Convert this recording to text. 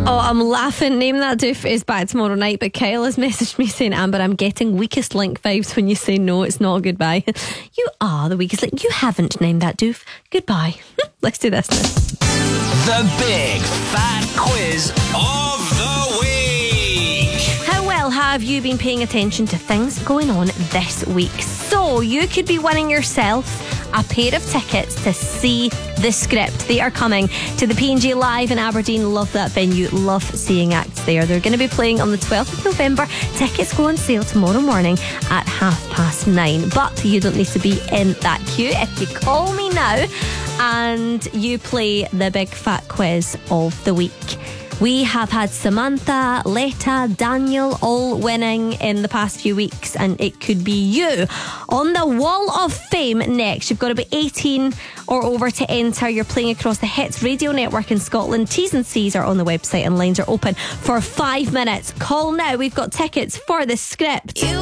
Oh, I'm laughing. Name That Doof is back tomorrow night, but Kyle has messaged me saying, Amber, I'm getting Weakest Link vibes when you say no, it's not a goodbye. You are the weakest link. You haven't named that doof. Goodbye. Let's do this now. The Big Fat Quiz of the Week. How well have you been paying attention to things going on this week? So you could be winning yourself a pair of tickets to see The Script. They are coming to the P&G Live in Aberdeen. Love that venue. Love seeing acts there. They're going to be playing on the 12th of November. Tickets go on sale tomorrow morning at 9:30. But you don't need to be in that queue. If you call me now and you play the Big Fat Quiz of the Week. We have had Samantha, Letta, Daniel all winning in the past few weeks, and it could be you on the Wall of Fame next. You've got to be 18 or over to enter. You're playing across the Hits Radio Network in Scotland. T's and C's are on the website and lines are open for 5 minutes. Call now. We've got tickets for The Script.